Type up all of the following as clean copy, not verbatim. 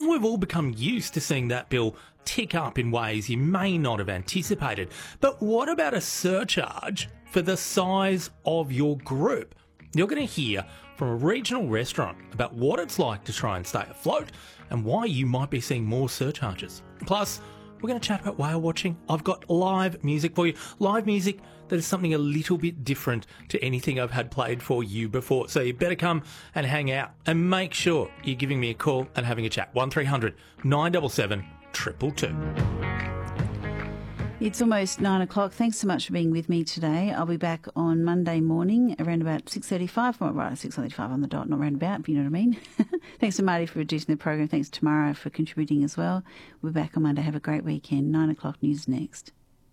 we've all become used to seeing that bill tick up in ways you may not have anticipated. But what about a surcharge for the size of your group? You're going to hear from a regional restaurant about what it's like to try and stay afloat and why you might be seeing more surcharges. Plus, we're going to chat about whale watching. I've got live music for you. Live music that is something a little bit different to anything I've had played for you before. So you better come and hang out and make sure you're giving me a call and having a chat. 1300 977 222. It's almost 9 o'clock. Thanks so much for being with me today. I'll be back on Monday morning around about 6:35. Well, right, 6:35 on the dot, not round about, if you know what I mean. Thanks to Marty for producing the program. Thanks to Tamara for contributing as well. We'll be back on Monday. Have a great weekend. 9 o'clock news next.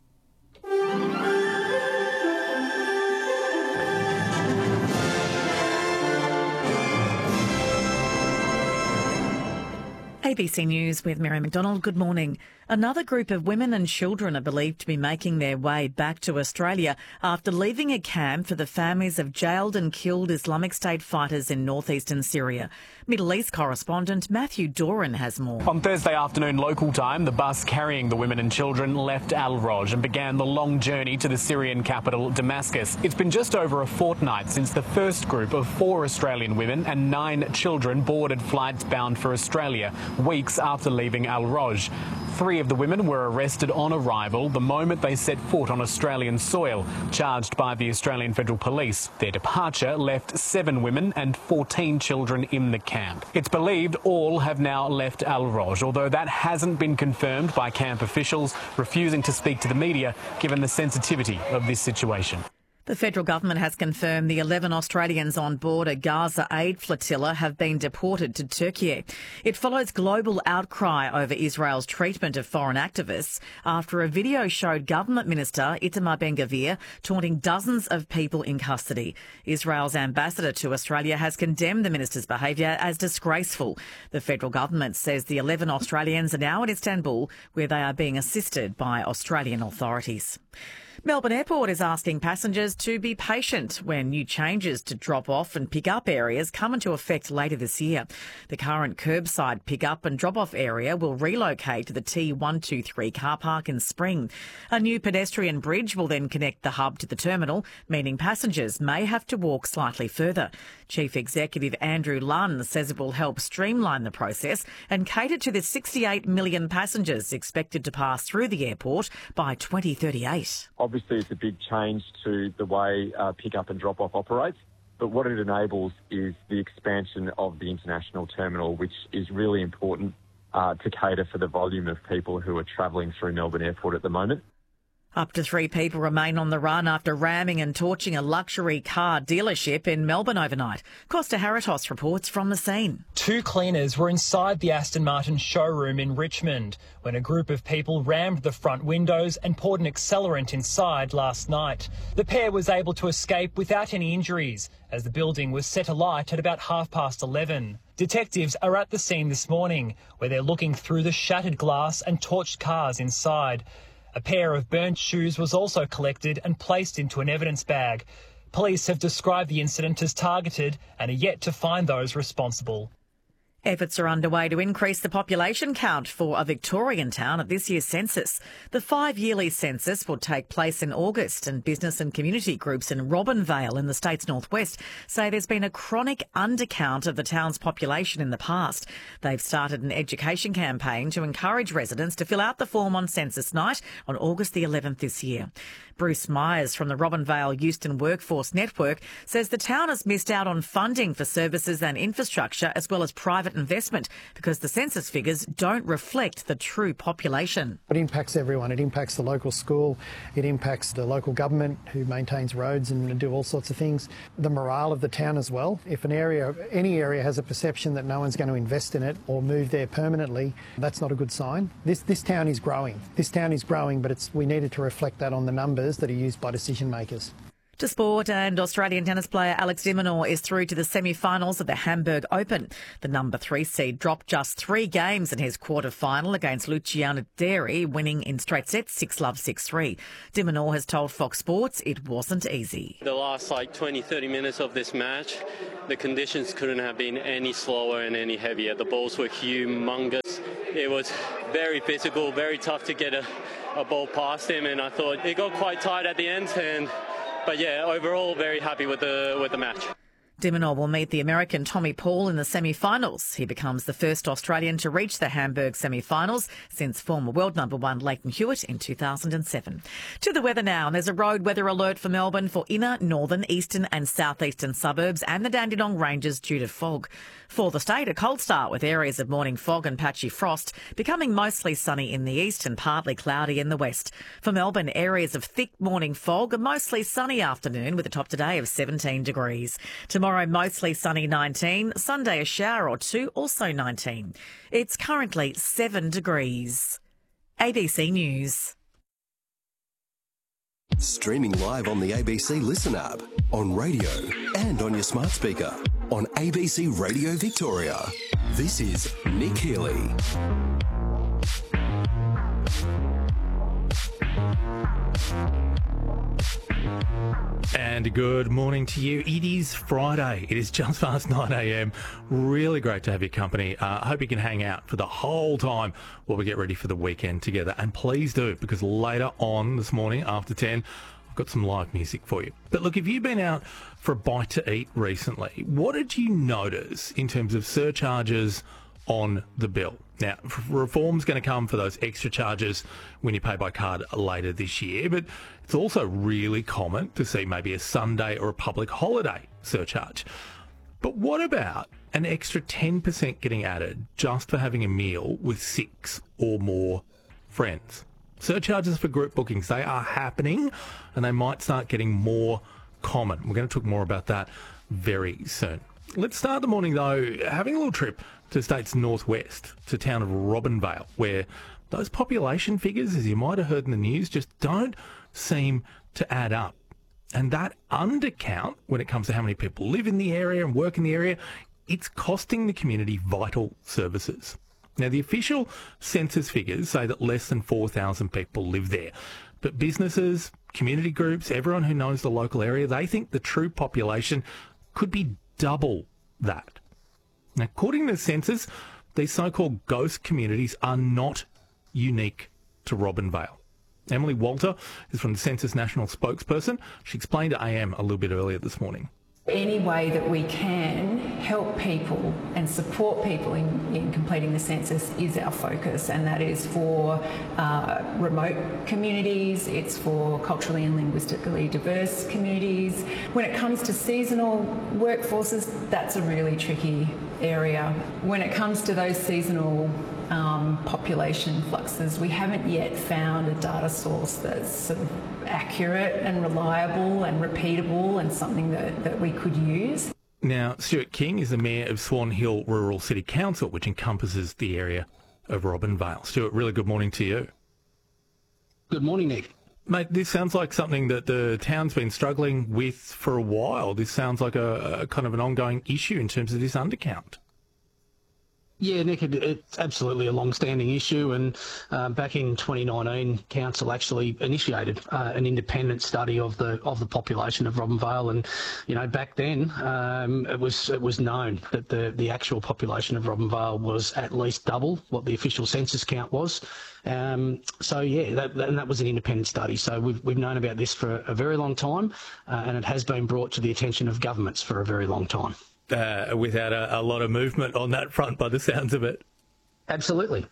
ABC News with Mary McDonald. Good morning. Another group of women and children are believed to be making their way back to Australia after leaving a camp for the families of jailed and killed Islamic State fighters in northeastern Syria. Middle East correspondent Matthew Doran has more. On Thursday afternoon local time, the bus carrying the women and children left Al Roj and began the long journey to the Syrian capital, Damascus. It's been just over a fortnight since the first group of 4 Australian women and 9 children boarded flights bound for Australia, weeks after leaving Al Roj. 3 of the women were arrested on arrival the moment they set foot on Australian soil, charged by the Australian Federal Police. Their departure left 7 women and 14 children in the camp. It's believed all have now left Al Roj, although that hasn't been confirmed by camp officials, refusing to speak to the media given the sensitivity of this situation. The federal government has confirmed the 11 Australians on board a Gaza aid flotilla have been deported to Turkey. It follows global outcry over Israel's treatment of foreign activists after a video showed Government Minister Itamar Ben-Gvir taunting dozens of people in custody. Israel's ambassador to Australia has condemned the minister's behaviour as disgraceful. The federal government says the 11 Australians are now in Istanbul, where they are being assisted by Australian authorities. Melbourne Airport is asking passengers to be patient when new changes to drop-off and pick-up areas come into effect later this year. The current curbside pick-up and drop-off area will relocate to the T123 car park in spring. A new pedestrian bridge will then connect the hub to the terminal, meaning passengers may have to walk slightly further. Chief Executive Andrew Lunn says it will help streamline the process and cater to the 68 million passengers expected to pass through the airport by 2038. Obviously, it's a big change to the way pick-up and drop-off operates, but what it enables is the expansion of the international terminal, which is really important to cater for the volume of people who are travelling through Melbourne Airport at the moment. Up to 3 people remain on the run after ramming and torching a luxury car dealership in Melbourne overnight. Costa Haritos reports from the scene. 2 cleaners were inside the Aston Martin showroom in Richmond when a group of people rammed the front windows and poured an accelerant inside last night. The pair was able to escape without any injuries as the building was set alight at about 11:30. Detectives are at the scene this morning where they're looking through the shattered glass and torched cars inside. A pair of burnt shoes was also collected and placed into an evidence bag. Police have described the incident as targeted and are yet to find those responsible. Efforts are underway to increase the population count for a Victorian town at this year's census. The 5-yearly census will take place in August, and business and community groups in Robinvale in the state's northwest say there's been a chronic undercount of the town's population in the past. They've started an education campaign to encourage residents to fill out the form on census night on August the 11th this year. Bruce Myers from the Robinvale Euston Workforce Network says the town has missed out on funding for services and infrastructure as well as private investment because the census figures don't reflect the true population. It impacts everyone. It impacts the local school. It impacts the local government who maintains roads and do all sorts of things. The morale of the town as well. If any area has a perception that no one's going to invest in it or move there permanently, that's not a good sign. This town is growing. This town is growing, but we needed to reflect that on the numbers that are used by decision makers. To sport, and Australian tennis player Alex de Minaur is through to the semi-finals of the Hamburg Open. The number 3 seed dropped just 3 games in his quarter-final against Luciano Deri, winning in straight sets 6-love, 6-3. De Minaur has told Fox Sports it wasn't easy. The last 20-30 minutes of this match, the conditions couldn't have been any slower and any heavier. The balls were humongous. It was very physical, very tough to get a ball past him, and I thought it got quite tight at the end. But yeah, overall, very happy with the match. De Minaur will meet the American Tommy Paul in the semi-finals. He becomes the first Australian to reach the Hamburg semi-finals since former world number 1 Leighton Hewitt in 2007. To the weather now, and there's a road weather alert for Melbourne for inner, northern, eastern and southeastern suburbs and the Dandenong Ranges due to fog. For the state, a cold start with areas of morning fog and patchy frost, becoming mostly sunny in the east and partly cloudy in the west. For Melbourne, areas of thick morning fog, a mostly sunny afternoon with a top today of 17 degrees. Tomorrow, mostly sunny 19. Sunday, a shower or 2, also 19. It's currently 7 degrees. ABC News. Streaming live on the ABC Listen app, on radio and on your smart speaker. On ABC Radio Victoria, this is Nick Healy. And good morning to you. It is Friday. It is just past 9 a.m. Really great to have your company. I hope you can hang out for the whole time while we get ready for the weekend together. And please do, because later on this morning after 10, I've got some live music for you. But look, if you've been out for a bite to eat recently, what did you notice in terms of surcharges on the bill? Now, reform's going to come for those extra charges when you pay by card later this year, but it's also really common to see maybe a Sunday or a public holiday surcharge. But what about an extra 10% getting added just for having a meal with 6 or more friends? Surcharges for group bookings, they are happening and they might start getting more common. We're going to talk more about that very soon. Let's start the morning, though, having a little trip to the state's northwest, to the town of Robinvale, where those population figures, as you might have heard in the news, just don't seem to add up. And that undercount, when it comes to how many people live in the area and work in the area, it's costing the community vital services. Now, the official census figures say that less than 4,000 people live there. But businesses, community groups, everyone who knows the local area, they think the true population could be double that. Now, according to the census, these so-called ghost communities are not unique to Robinvale. Emily Walter is from the Census National spokesperson. She explained to AM a little bit earlier this morning. Any way that we can help people and support people in completing the census is our focus, and that is for remote communities, it's for culturally and linguistically diverse communities. When it comes to seasonal workforces, that's a really tricky area. When it comes to those seasonal population fluxes, we haven't yet found a data source that's sort of accurate and reliable and repeatable and something that we could use. Now, Stuart King is the Mayor of Swan Hill Rural City Council, which encompasses the area of Robinvale. Stuart, really good morning to you. Good morning, Nick. Mate, this sounds like something that the town's been struggling with for a while. This sounds like a kind of an ongoing issue in terms of this undercount. Yeah, Nick, it's absolutely a long-standing issue, and back in 2019, Council actually initiated an independent study of the population of Robinvale, and back then it was known that the actual population of Robinvale was at least double what the official census count was. So yeah, that was an independent study. So we've known about this for a very long time, and it has been brought to the attention of governments for a very long time. Without a lot of movement on that front by the sounds of it. Absolutely.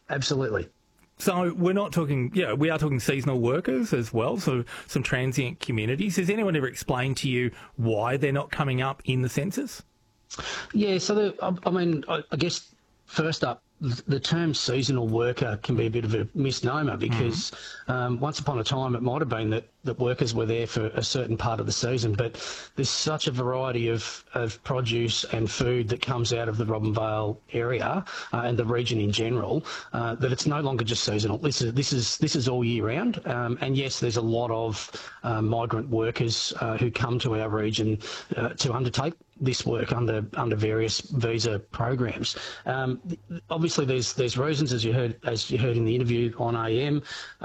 So we're not talking, we are talking seasonal workers as well, so some transient communities. Has anyone ever explained to you why they're not coming up in the census? Yeah, so I guess first up, the term seasonal worker can be a bit of a misnomer because once upon a time it might have been that workers were there for a certain part of the season, but there's such a variety of produce and food that comes out of the Robinvale area and the region in general that it's no longer just seasonal. This is all year round, and yes, there's a lot of migrant workers who come to our region to undertake this work under various visa programs. Obviously, there's reasons, as you heard in the interview on AM,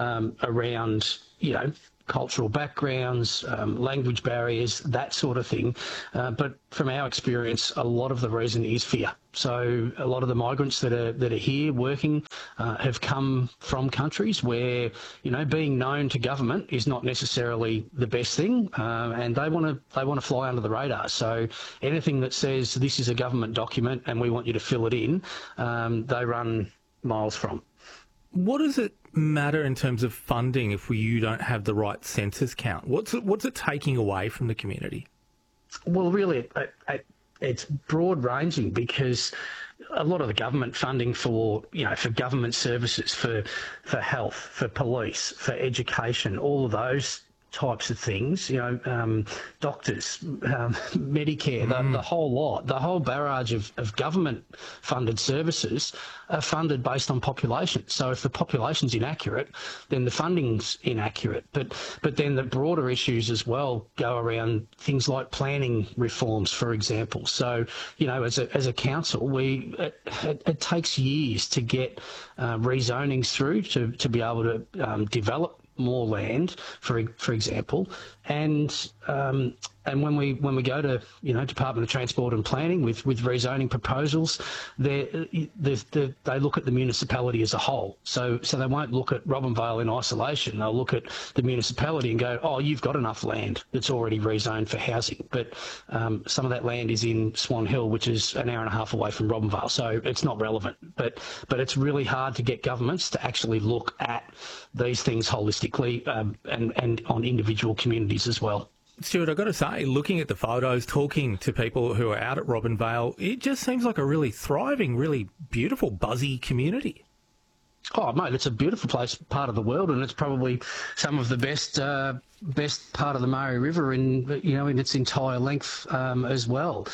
around cultural backgrounds, language barriers, that sort of thing. But from our experience, a lot of the reason is fear. So a lot of the migrants that are here working have come from countries where, being known to government is not necessarily the best thing, and they want to fly under the radar. So anything that says this is a government document and we want you to fill it in, they run miles from. What does it matter in terms of funding if you don't have the right census count? What's it taking away from the community? Well, really, it's broad ranging because a lot of the government funding for government services, for health, for police, for education, all of those types of things, doctors, Medicare, the whole lot, the whole barrage of government-funded services are funded based on population. So if the population's inaccurate, then the funding's inaccurate. But then the broader issues as well go around things like planning reforms, for example. So, as a council, it takes years to get rezonings through to be able to develop more land, for example, and when we go to Department of Transport and Planning with rezoning proposals, they look at the municipality as a whole. So they won't look at Robinvale in isolation. They'll look at the municipality and go, oh, you've got enough land that's already rezoned for housing, but some of that land is in Swan Hill, which is an hour and a half away from Robinvale, so it's not relevant. But it's really hard to get governments to actually look at these things holistically and on individual communities as well. Stuart, I've got to say, looking at the photos, talking to people who are out at Robinvale, it just seems like a really thriving, really beautiful, buzzy community. Oh, mate, it's a beautiful part of the world, and it's probably some of the best part of the Murray River in its entire length as well.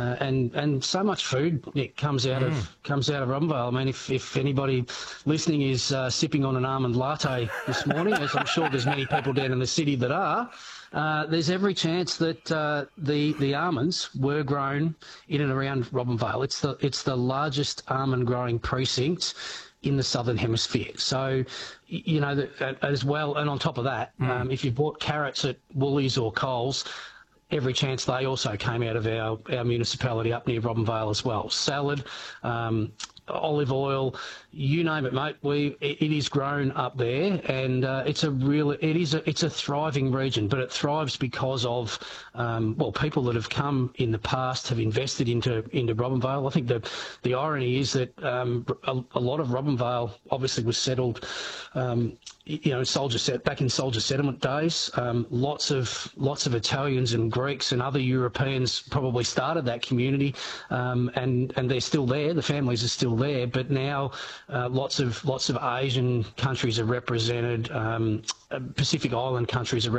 And so much food comes out of Robinvale. I mean, if anybody listening is sipping on an almond latte this morning, as I'm sure there's many people down in the city that are, there's every chance that the almonds were grown in and around Robinvale. It's the largest almond growing precinct in the Southern Hemisphere. So, as well, and on top of that, if you bought carrots at Woolies or Coles, every chance they also came out of our municipality up near Robinvale as well. Salad, olive oil, you name it, mate. It is grown up there, and it's a thriving region. But it thrives because of people that have come in the past have invested into Robinvale. I think the irony is that a lot of Robinvale obviously was settled. Back in soldier settlement days, lots of Italians and Greeks and other Europeans probably started that community, and they're still there. The families are still there, but now lots of Asian countries are represented, Pacific Island countries are